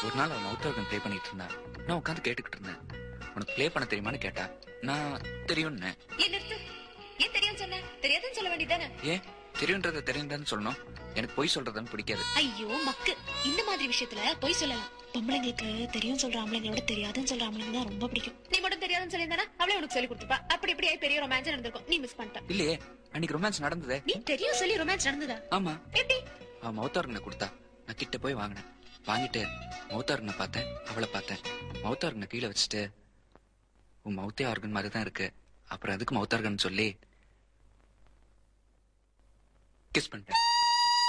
ஒரு நாள் அவன் மவுத் ஆர்கன் ப்ளே பண்ணிட்டு இருந்தா. நான் உட்காந்து கேட்டுக்கிட்டு இருந்தேன். உனக்கு ப்ளே பண்ண தெரியுமான்னு கேட்டா. நான் தெரியும்னு. ஏன் நிறுத்து? ஏன் தெரியும் சொன்ன? தெரியாதுன்னு சொல்ல வேண்டியதானே? ஏன் தெரியுன்றத தெரியுதான்னு சொல்லணும்? எனக்கு பொய் சொல்றதுன்னு பிடிக்காது. ஐயோ மக்கு, இந்த மாதிரி விஷயத்துல பொய் சொல்லலாம். பொம்பளைங்களுக்கு தெரியும் சொல்ற ஆம்பளைங்களோட தெரியாதுன்னு சொல்ற ஆம்பளைங்க தான் ரொம்ப பிடிக்கும். நீ மட்டும் தெரியாதுன்னு சொல்லியிருந்தானா அவளே உனக்கு சொல்லி கொடுத்துப்பா. அப்படி இப்படி ஆயி பெரிய ரொமான்ஸ் நடந்திருக்கும். நீ மிஸ் பண்ணிட்ட. இல்லையே, அன்னைக்கு ரொமான்ஸ் நடந்ததே. நீ தெரியும் சொல்லி ரொமான்ஸ் நடந்ததா? ஆமா, எப்படி? அவன் மவுத் ஆர்கனை கொடுத்தா. நான் கிட்ட போய் வாங்கினேன். வாங்கிட்டு மவுத் ஆர்கனை பார்த்தேன், அவளை பார்த்தேன். மவுத் ஆர்கனை கீழே வச்சுட்டு, உன் மவுத்தே ஆர்கன் மாதிரி தான் இருக்கு, அப்புறம் அதுக்கு மவுத் ஆர்கன் சொல்லி கிஸ் பண்ணிட்டேன்.